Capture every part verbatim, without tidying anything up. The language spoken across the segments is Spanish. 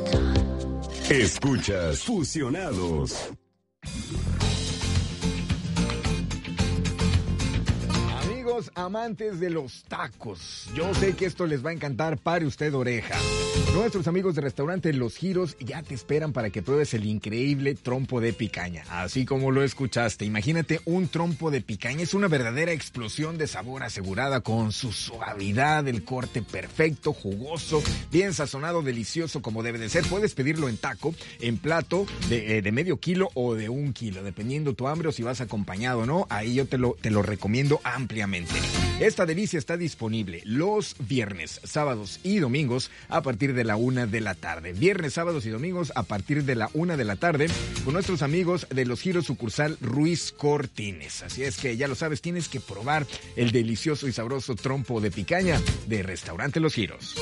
Escuchas Fusionados. Amigos amantes de los tacos, yo sé que esto les va a encantar, pare usted oreja. Nuestros amigos de restaurante Los Giros ya te esperan para que pruebes el increíble trompo de picaña, así como lo escuchaste. Imagínate un trompo de picaña, es una verdadera explosión de sabor asegurada con su suavidad, el corte perfecto, jugoso, bien sazonado, delicioso como debe de ser. Puedes pedirlo en taco, en plato de, eh, de medio kilo o de un kilo, dependiendo tu hambre o si vas acompañado o no. Ahí yo te lo, te lo recomiendo ampliamente. Esta delicia está disponible los viernes, sábados y domingos a partir de la una de la tarde. Viernes, sábados y domingos a partir de la una de la tarde con nuestros amigos de Los Giros sucursal Ruiz Cortines. Así es que ya lo sabes, tienes que probar el delicioso y sabroso trompo de picaña de Restaurante Los Giros.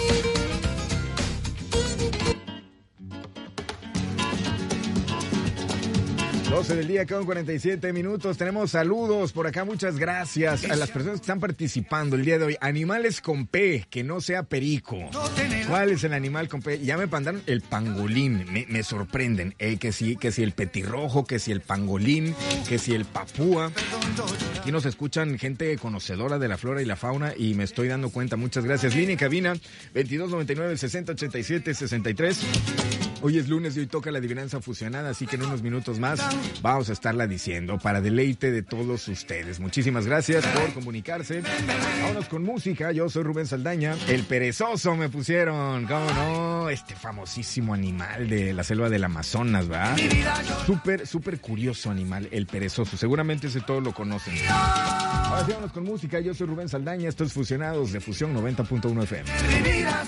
doce del día con cuarenta y siete minutos. Tenemos saludos por acá. Muchas gracias a las personas que están participando el día de hoy. Animales con P, que no sea perico. ¿Cuál es el animal con P? Ya me mandaron el pangolín. Me, me sorprenden. Eh, que si, que si el petirrojo, que si el pangolín, que si el papúa. Aquí nos escuchan gente conocedora de la flora y la fauna y me estoy dando cuenta. Muchas gracias. Línea y cabina veintidós noventa y nueve, sesenta ochenta y siete, sesenta y tres. Hoy es lunes y hoy toca la adivinanza fusionada, así que en unos minutos más vamos a estarla diciendo para deleite de todos ustedes. Muchísimas gracias por comunicarse. Vámonos con música. Yo soy Rubén Saldaña. El perezoso me pusieron. ¿Cómo no? Este famosísimo animal de la selva del Amazonas, ¿verdad? Súper, súper curioso animal, el perezoso. Seguramente ese todos lo conocen. Ahora sí, vámonos con música. Yo soy Rubén Saldaña. Estos Fusionados de Fusión noventa punto uno F M.